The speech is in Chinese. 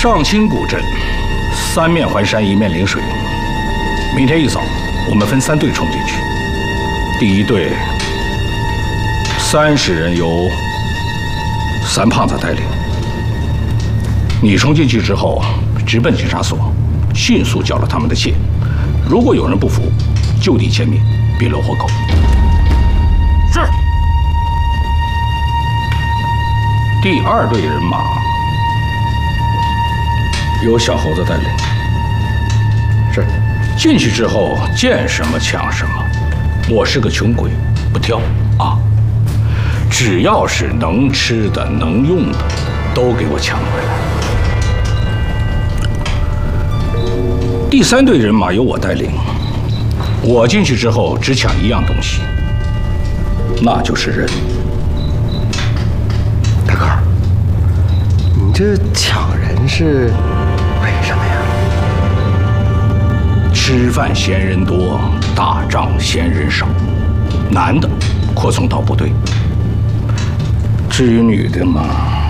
上清古镇，3面环山，1面临水。明天一早，我们分3队冲进去。第1队30人由3胖子带领。你冲进去之后，直奔警察所，迅速缴了他们的械。如果有人不服，就地歼灭，别留活口。 是。 第2队人马由小猴子带领。是。进去之后见什么抢什么。我是个穷鬼，不挑啊。只要是能吃的、能用的，都给我抢回来。第3队人马由我带领。我进去之后只抢1样东西，那就是人。 大哥，你这抢人是为什么呀？ 吃饭嫌人多，打仗嫌人少。男的扩充到部队，至于女的嘛。